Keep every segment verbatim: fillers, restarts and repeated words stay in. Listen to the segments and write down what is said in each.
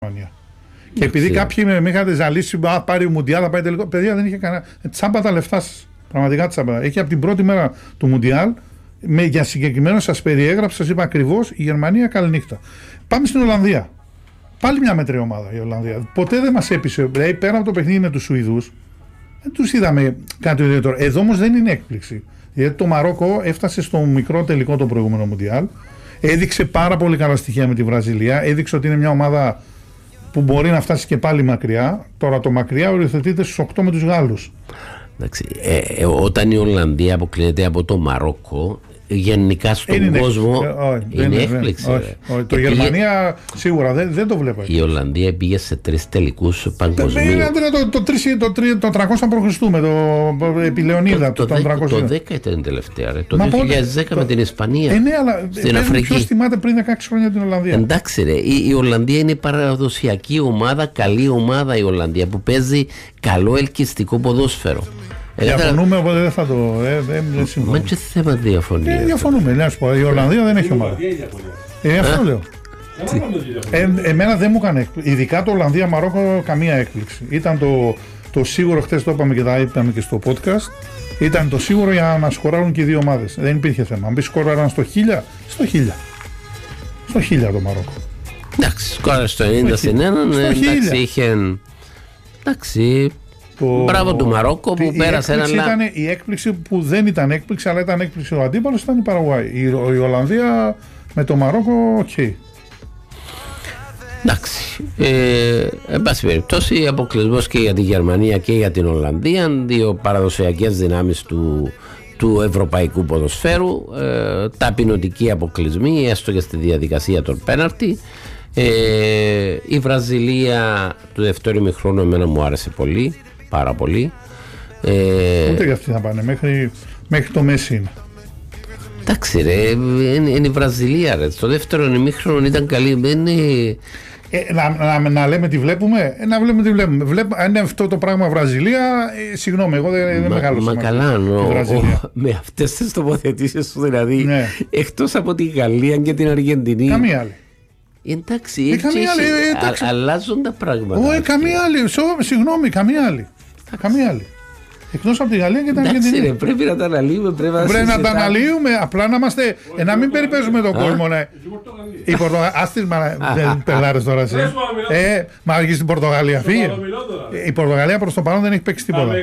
Γερμανία. Και επειδή κάποιοι με, με είχατε ζαλίσει, α, πάρει ο Μουντιάλ, θα πάει τελικό. Παιδιά, δεν είχε κανένα. Τσάμπα τα λεφτά σας. Πραγματικά τσάμπα. Έχει από την πρώτη μέρα του Μουντιάλ, με, για συγκεκριμένο σας περιέγραψα, σας είπα ακριβώς, η Γερμανία καληνύχτα. Πάμε στην Ολλανδία. Πάλι μια μέτρη ομάδα η Ολλανδία. Ποτέ δεν μας έπεισε. Δηλαδή, πέρα από το παιχνίδι με τους Σουηδούς, δεν τους είδαμε κάτι ιδιαίτερο. Εδώ όμως δεν είναι έκπληξη. Γιατί το Μαρόκο έφτασε στο μικρό τελικό το προηγούμενο Μουντιάλ. Έδειξε πάρα πολύ καλά στοιχεία με τη Βραζιλία. Έδειξε ότι είναι μια ομάδα που μπορεί να φτάσει και πάλι μακριά. Τώρα το μακριά οριοθετείται στους οκτώ με τους Γάλλους. Εντάξει, ε, ε, όταν η Ολλανδία αποκλίνεται από το Μαρόκο, γενικά στον είναι κόσμο ε, όχι, είναι είναι, έκπληξη. όχι, όχι. Το Γερμανία σίγουρα δεν, δεν το βλέπω. Η Ολλανδία πήγε σε τρεις τελικούς παγκοσμίου. Το, το, το, το, το τριακόσια π.Χ. με το επί Λεωνίδα. Το, το, το, δέκα, το δέκα ήταν τελευταία. Ρε. Το δύο χιλιάδες δέκα με την Ισπανία. Ε, ναι, αλλά στην Αφρική. Ποιος θυμάται πριν δεκαέξι χρόνια την Ολλανδία. Εντάξει, ρε, η, η Ολλανδία είναι παραδοσιακή ομάδα, καλή ομάδα η Ολλανδία που παίζει καλό ελκυστικό ποδόσφαιρο. Διαφωνούμε, οπότε δεν θα το. Ε, δεν δεν Μα και θέμα διαφωνία. Ε, διαφωνούμε, να σου πω. Η Ολλανδία δεν έχει ομάδα. Ε, αυτό λέω. Ε, εμένα δεν μου έκανε έκπληξη. Ειδικά το Ολλανδία-Μαρόκο, καμία έκπληξη. Ήταν το, το σίγουρο, χτες το είπαμε και τα είπαμε και στο podcast. Ήταν το σίγουρο για να σκοράρουν και οι δύο ομάδες. Δεν υπήρχε θέμα. Αν πει σκοράραν στο χίλια, στο χίλια. Στο χίλια το Μαρόκο. Εντάξει, σκόραρε στο ενενήντα συν ένα. Εντάξει, είχε. Εντάξει. Το... Μπράβο του Μαρόκο που η πέρασε ένα ήταν, η έκπληξη που δεν ήταν έκπληξη, αλλά ήταν έκπληξη ο αντίπαλος, ήταν η Παραγουάη. Η, η Ολλανδία με το Μαρόκο, οκ. Okay. Εντάξει. Ε, εν πάση περιπτώσει, αποκλεισμός και για τη Γερμανία και για την Ολλανδία, δύο παραδοσιακές δυνάμεις του, του ευρωπαϊκού ποδοσφαίρου. Ε, ταπεινωτικοί αποκλεισμοί, έστω και στη διαδικασία των πέναρτι. Ε, η Βραζιλία του δεύτερου ημιχρόνου εμένα μου άρεσε πολύ. Πάρα πολύ. Ε, Ούτε για αυτή θα πάνε, μέχρι, μέχρι το μέση είναι. Εντάξει ρε, είναι, είναι η Βραζιλία ρε. Στο δεύτερο ημίχρονο ήταν καλή. Είναι... Ε, να, να, να λέμε τι βλέπουμε, ε, να βλέπουμε τι βλέπουμε. Βλέπ, αν είναι αυτό το πράγμα Βραζιλία, ε, συγγνώμη, εγώ δεν, δεν μεγάλωσα. Μα καλά, νο, ο, με αυτές τις τοποθετήσεις σου δηλαδή, ναι. Εκτός από τη Γαλλία και την Αργεντινή. Καμία άλλη. Εντάξει, ε, καμία άλλη, ε, εντάξει. Α, αλλάζουν τα πράγματα. Όχι, καμία άλλη. Συγγνώμη, καμία άλλη. Καμία άλλη. Εκτός από τη Γαλλία και την Αργεντινή. Εντάξει, πρέπει να τα αναλύουμε. Πρέπει να, πρέπει να τα αναλύουμε. Απλά να είμαστε. Ε, να μην περιπέζουμε τον κόσμο. Ναι. Η Πορτογαλία. Άστις δεν πελάρες τώρα εσύ. Ε, μα αργεί στην Πορτογαλία. Φύγε. Η Πορτογαλία προς το παρόν δεν έχει παίξει τίποτα.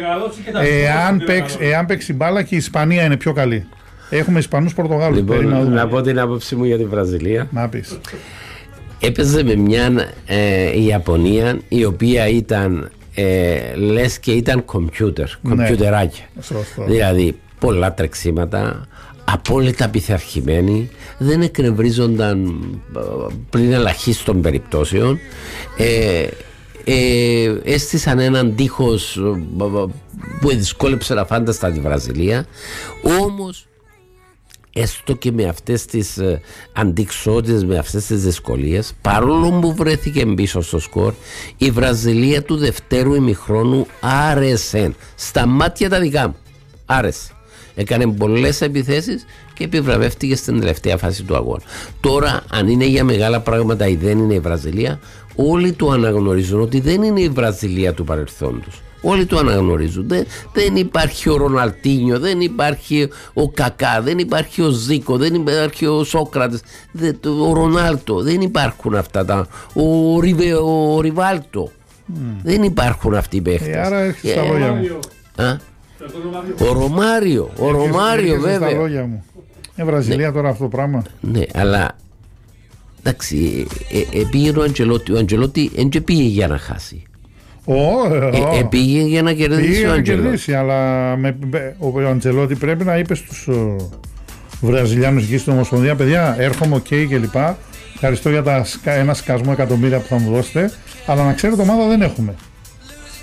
Εάν παίξει μπάλα και η Ισπανία είναι πιο καλή. Έχουμε Ισπανούς Πορτογάλους. Λοιπόν, να πω την άποψή μου για την Βραζιλία. Να πεις. Έπαιζε με μια ε, Ιαπωνία η οποία ήταν ε, λες και ήταν κομπιούτερ, κομπιουτεράκια. Ναι. Δηλαδή πολλά τρεξίματα, απόλυτα πειθαρχημένοι, δεν εκνευρίζονταν πριν ελαχίστων περιπτώσεων. Ε, ε, έστησαν έναν τείχος που δυσκόλεψε να φάνταστα τη Βραζιλία, όμως έστω και με αυτές τις ε, αντικσότητες, με αυτές τις δυσκολίες, παρόλο που βρέθηκε πίσω στο σκορ, η Βραζιλία του δευτέρου ημιχρόνου άρεσε. Στα μάτια τα δικά μου άρεσε. Έκανε πολλές επιθέσεις και επιβραβεύτηκε στην τελευταία φάση του αγώνα. Τώρα, αν είναι για μεγάλα πράγματα ή δεν είναι η Βραζιλία, όλοι το αναγνωρίζουν ότι δεν είναι η Βραζιλία του παρελθόντος. Όλοι το αναγνωρίζουν. Δεν, δεν υπάρχει ο Ροναλντίνιο, δεν υπάρχει ο Κακά, δεν υπάρχει ο Ζίκο, δεν υπάρχει ο Σόκρατες, δεν, ο Ρονάλτο. Δεν υπάρχουν αυτά τα. Ο, Ριβε, ο Ριβάλτο. Mm. Δεν υπάρχουν αυτοί οι παίχτες. Ε, άρα έχεις τα λόγια μου. Α? Ο Ρωμάριο. Ο Ρωμάριο, βέβαια. Τα λόγια μου. Η Βραζιλία ναι. Τώρα αυτό το πράγμα. Ναι, αλλά. Εντάξει, ε, ε, πήγε ο Αντζελότη. Ο Αντζελότη δεν πήγε για να χάσει. Oh, oh. Ε, πήγε για να κερδίσει πήγε ο να κερδίσει, αλλά με, ο Αντζελότη πρέπει να είπε στους uh, Βραζιλιάνους εκεί στην Ομοσπονδία, παιδιά, έρχομαι οκ okay και λοιπά. Ευχαριστώ για τα, ένα σκασμό εκατομμύρια που θα μου δώσετε, αλλά να ξέρετε ομάδα δεν έχουμε.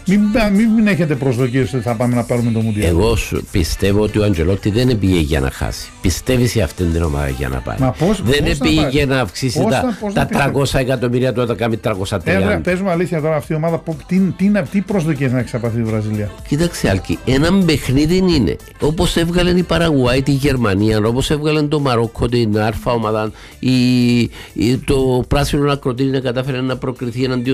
Μην, μην, μην έχετε προσδοκίες ότι θα πάμε να πάρουμε το Μουντιάλ. Εγώ πιστεύω ότι ο Αντζελότη δεν πήγε για να χάσει. Πιστεύει σε αυτήν την ομάδα για να πάρει. Μα πώς, δεν πώς πήγε για να αυξήσει πώς τα, θα, πώς τα τριακόσια εκατομμύρια του όταν κάνει τριακόσια τριάντα. Ε, πες μου αλήθεια τώρα, αυτή η ομάδα τι, τι, τι, τι προσδοκίες να έχει από αυτή τη Βραζιλία. Κοίταξε, Άλκη, ένα παιχνίδι είναι. Όπως έβγαλε η Παραγουάη τη Γερμανία, όπως έβγαλε το Μαρόκο την Αρφα ομάδα, η, η, το πράσινο ακροτήρι κατάφερε να προκριθεί εναντίον